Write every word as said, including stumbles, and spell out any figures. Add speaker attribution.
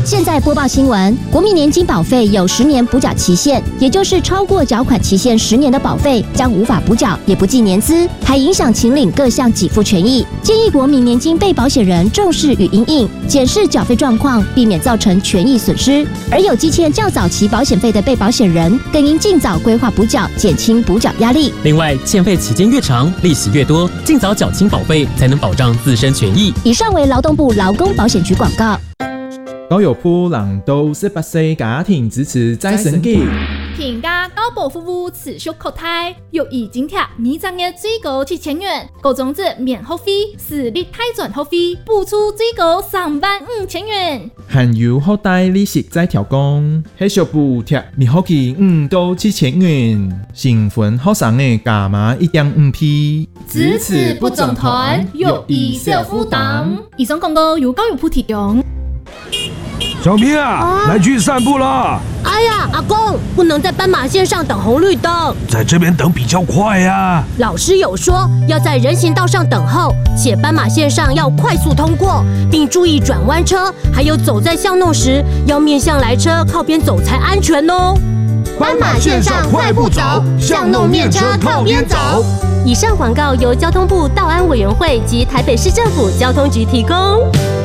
Speaker 1: 现在播报新闻，国民年金保费有十年补缴期限，也就是超过缴款期限十年的保费将无法补缴，也不计年资，还影响请领各项给付权益。建议国民年金被保险人重视与因应，检视缴费状况，避免造成权益损失。而有积欠较早期保险费的被保险人，更应尽早规划补缴，减轻补缴压力。
Speaker 2: 另外，欠费期间越长，利息越多，尽早缴清保费，才能保障自身权益。
Speaker 1: 以上为劳动部劳工保险局广告。
Speaker 3: 高友夫人都十八岁家庭支持再生机。
Speaker 4: 平价高保服务持续扩大，又已津贴每张月最高七千元，高种子免学费，私立贷转学费补助最高三万五千元。
Speaker 3: 含有后贷利息再调降，还需补贴每学期五到七千元，新婚学生的加码一点五倍。
Speaker 4: 支持不总团，又以小负担。以上广告由高友铺提供。
Speaker 5: 小明啊，啊来去散步啦！
Speaker 6: 哎呀，阿公，不能在斑马线上等红绿灯，
Speaker 5: 在这边等比较快呀、啊。
Speaker 6: 老师有说，要在人行道上等候，且斑马线上要快速通过，并注意转弯车，还有走在巷弄时要面向来车，靠边走才安全哦。
Speaker 7: 斑马线上快步走，巷弄面车靠边走。
Speaker 6: 以上广告由交通部道安委员会及台北市政府交通局提供。